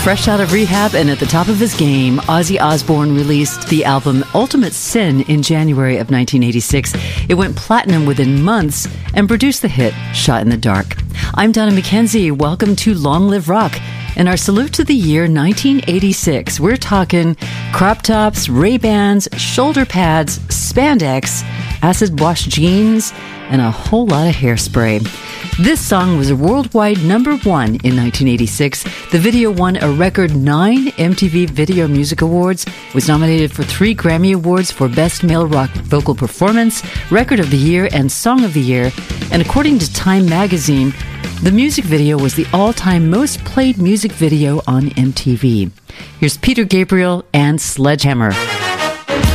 Fresh out of rehab and at the top of his game, Ozzy Osbourne released the album Ultimate Sin in January of 1986. It went platinum within months and produced the hit Shot in the Dark. I'm Donna McKenzie. Welcome to Long Live Rock. And our salute to the year 1986. We're talking crop tops, Ray-Bans, shoulder pads, spandex, acid wash jeans, and a whole lot of hairspray. This song was a worldwide number one in 1986. The video won a record 9 MTV Video Music Awards, was nominated for 3 Grammy Awards for Best Male Rock Vocal Performance, Record of the Year, and Song of the Year. And according to Time magazine, the music video was the all-time most played music video on MTV. Here's Peter Gabriel and Sledgehammer.